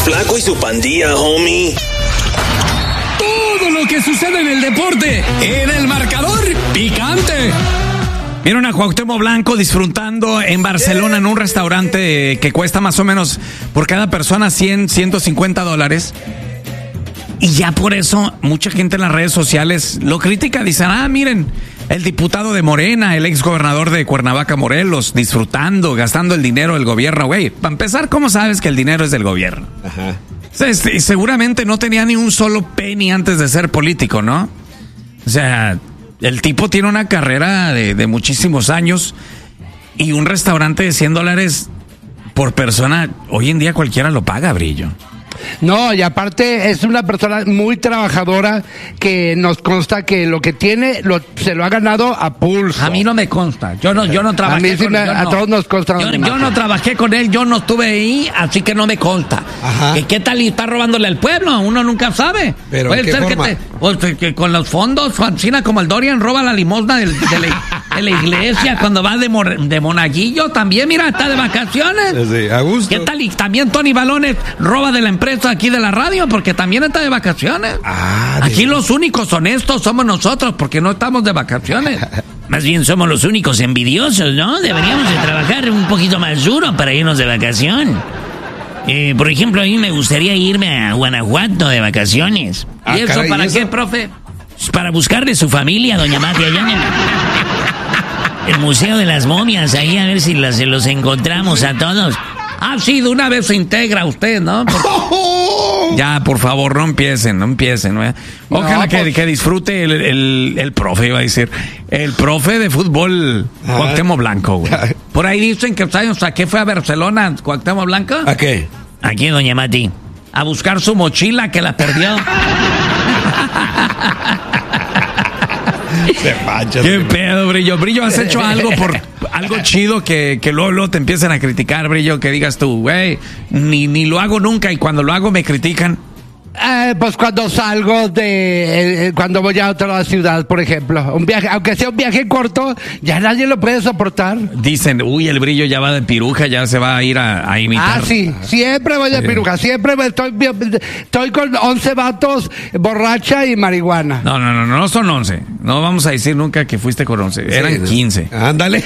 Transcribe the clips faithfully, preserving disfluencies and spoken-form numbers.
Flaco y su pandilla, homie. Todo lo que sucede en el deporte, en el marcador picante. Vieron a Cuauhtémoc Blanco disfrutando en Barcelona en un restaurante que cuesta más o menos por cada persona cien, ciento cincuenta dólares. Y ya por eso mucha gente en las redes sociales lo critica. Dicen, ah, miren, el diputado de Morena, el ex gobernador de Cuernavaca, Morelos, disfrutando, gastando el dinero del gobierno. Güey, para empezar, ¿cómo sabes que el dinero es del gobierno? Ajá. Este, seguramente no tenía ni un solo penny antes de ser político, ¿no? O sea, el tipo tiene una carrera de, de muchísimos años y un restaurante de cien dólares por persona, hoy en día cualquiera lo paga, Brillo. No, y aparte es una persona muy trabajadora que nos consta que lo que tiene lo, se lo ha ganado a pulso. A mí no me consta. Yo no, yo no trabajé a mí sí con me, él. A no. todos nos consta. Yo, yo no trabajé con él, yo no estuve ahí, así que no me consta. Ajá. ¿Qué, qué tal y está robándole al pueblo? Uno nunca sabe. Pero puede ¿en qué ser forma? que, te, pues, que con los fondos, Francina, como el Dorian roba la limosna del, de, la, de la iglesia cuando va de, mor, de monaguillo también, mira, está de vacaciones. Sí, a gusto. ¿Qué tal? Y también Tony Balones roba de la empresa aquí de la radio porque también está de vacaciones. Ah, aquí de... los únicos honestos somos nosotros porque no estamos de vacaciones. Más bien somos los únicos envidiosos, ¿no? Deberíamos de trabajar un poquito más duro para irnos de vacación. Eh, por ejemplo, a mí me gustaría irme a Guanajuato de vacaciones. Ah, ¿Y eso caray, para ¿y eso? qué, profe? Para buscarle su familia a doña Mati allá en el, el Museo de las Momias, ahí a ver si las, los encontramos a todos. Ah, sí, de una vez se integra usted, ¿no? Porque... Ya, por favor, no empiecen, no empiecen. ¿no? Ojalá no, que, pues... que disfrute el, el, el profe, iba a decir. El profe de fútbol, ah. Cuauhtémoc Blanco, güey. Por ahí dicen que, ¿sabes a qué fue a Barcelona, Cuauhtémoc Blanco? ¿A qué? Aquí, doña Mati. A buscar su mochila que la perdió. Se mancha. ¿Qué pedo, Brillo? Brillo, ¿has hecho algo por algo chido que, que luego, luego te empiecen a criticar, Brillo? Que digas tú, güey, ni, ni lo hago nunca y cuando lo hago me critican. Eh, pues cuando salgo de... Eh, cuando voy a otra ciudad, por ejemplo. Un viaje, aunque sea un viaje corto, ya nadie lo puede soportar. Dicen, uy, el Brillo ya va de piruja, ya se va a ir a, a imitar. Ah, sí. Siempre voy de sí. piruja. Siempre voy, estoy, estoy con once vatos, borracha y marihuana. No, no, no, no son once. No vamos a decir nunca que fuiste con once. Sí, eran quince. Ándale.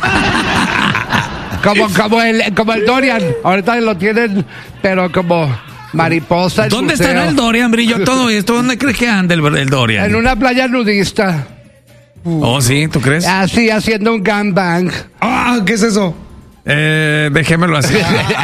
como, como, el, como el Dorian. Ahorita lo tienen, pero como... mariposa. ¿Dónde museo. Estará el Dorian, Brillo? Todo esto, ¿dónde crees que anda el, el Dorian? En una playa nudista. Uh. Oh, sí, ¿tú crees? Así, haciendo un gangbang. Ah, ¿qué es eso? Eh, déjemelo así.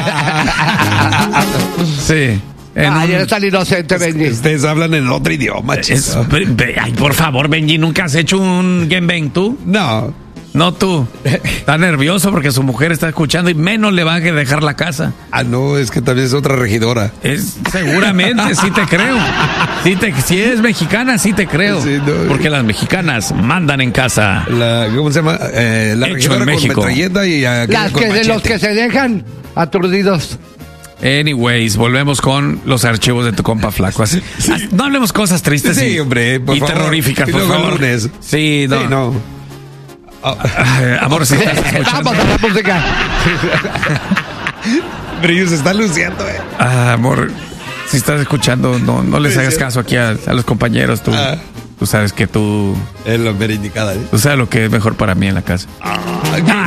Sí. Ay, eres tan inocente, Benji. Ustedes hablan en otro idioma, es, Ay, por favor, Benji, ¿nunca has hecho un gangbang tú? No. No tú. Está nervioso porque su mujer está escuchando y menos le va a dejar la casa. Ah, no, es que también es otra regidora. Es seguramente, sí te creo. Sí te, si es mexicana, sí te creo. Sí, no, porque las mexicanas mandan en casa. La, ¿Cómo se llama? Eh, la Hecho regidora en México. Con metralleta y las con que de los que se dejan aturdidos. Anyways, volvemos con los archivos de tu compa Flaco. Así, sí. No hablemos cosas tristes sí, y, hombre, por y favor. terroríficas, y por favor. Lunes. Sí, no. Sí, no. Oh. Amor, si estás escuchando. Vamos a la música. Brillo se está luciendo, eh. Ah, amor, si estás escuchando, no, no les hagas caso aquí a, a los compañeros. Tú, ah. tú sabes que tú. Es lo mera indicada, ¿eh? Tú sabes lo que es mejor para mí en la casa. Ah,